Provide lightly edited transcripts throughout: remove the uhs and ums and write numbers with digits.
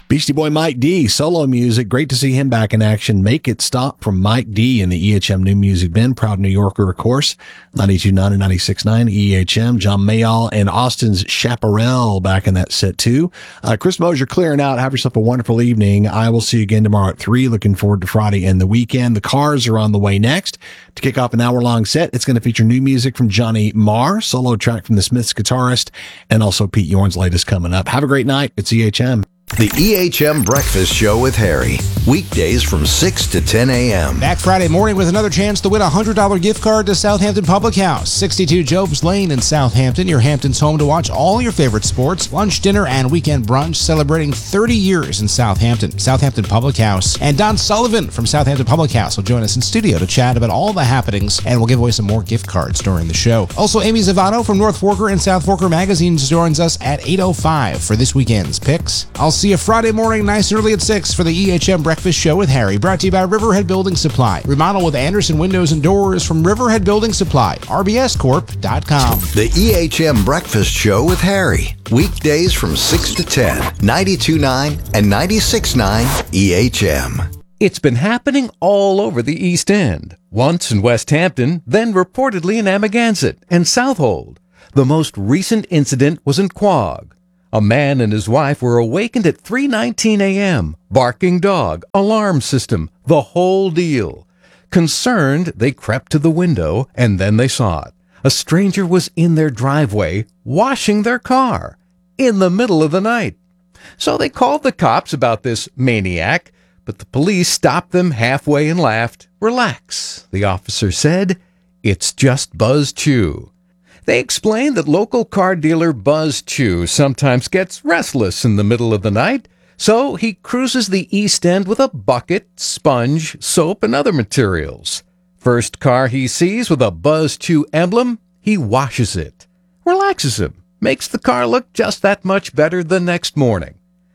Beastie Boy Mike D, solo music. Great to see him back in action. Make It Stop from Mike D in the EHM New Music Bin. Proud New Yorker, of course. 92.9 and 96.9 EHM. John Mayall and Austin's Chaparral back in that set too. Chris Mosier clearing out. Have yourself a wonderful evening. I will see you again tomorrow at 3. Looking forward to Friday and the weekend. The Cars are on the way next. To kick off an hour-long set, it's going to feature new music from Johnny Marr, solo track from the Smiths guitarist, and also Pete Yorn's latest coming up. Have a great night. It's EHM. The EHM Breakfast Show with Harry. Weekdays from 6 to 10 a.m. Back Friday morning with another chance to win a $100 gift card to Southampton Public House, 62 Jobs Lane in Southampton, your Hampton's home to watch all your favorite sports, lunch, dinner, and weekend brunch, celebrating 30 years in Southampton. Southampton Public House. And Don Sullivan from Southampton Public House will join us in studio to chat about all the happenings, and we'll give away some more gift cards during the show. Also, Amy Zavano from North Forker and South Forker magazines joins us at 8:05 for this weekend's picks. I'll see you Friday morning, nice and early at 6 for the EHM Breakfast Show with Harry, brought to you by Riverhead Building Supply. Remodel with Anderson Windows and Doors from Riverhead Building Supply, rbscorp.com. The EHM Breakfast Show with Harry. Weekdays from 6 to 10, 92.9 and 96.9 EHM. It's been happening all over the East End. Once in West Hampton, then reportedly in Amagansett and Southold. The most recent incident was in Quogue. A man and his wife were awakened at 3:19 a.m., barking dog, alarm system, the whole deal. Concerned, they crept to the window, and then they saw it. A stranger was in their driveway, washing their car, in the middle of the night. So they called the cops about this maniac, but the police stopped them halfway and laughed. "Relax," the officer said. "It's just Buzz Chew." They explained that local car dealer Buzz Chew sometimes gets restless in the middle of the night, so he cruises the East End with a bucket, sponge, soap, and other materials. First car he sees with a Buzz Chew emblem, he washes it, relaxes him, makes the car look just that much better the next morning.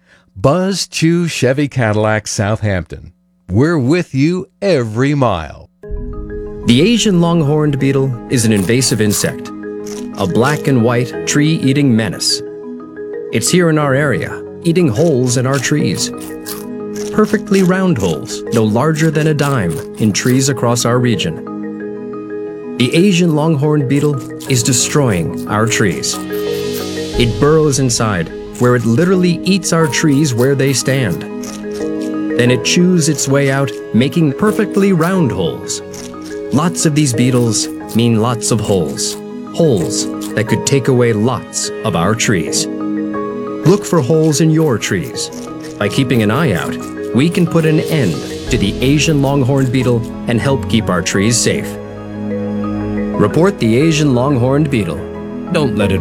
Buzz Chew Chevy Cadillac, Southampton. We're with you every mile. The Asian longhorned beetle is an invasive insect, a black and white tree-eating menace. It's here in our area, eating holes in our trees. Perfectly round holes, no larger than a dime, in trees across our region. The Asian longhorned beetle is destroying our trees. It burrows inside, where it literally eats our trees where they stand. Then it chews its way out, making perfectly round holes. Lots of these beetles mean lots of holes. Holes that could take away lots of our trees. Look for holes in your trees. By keeping an eye out, we can put an end to the Asian longhorned beetle and help keep our trees safe. Report the Asian longhorned beetle. Don't let it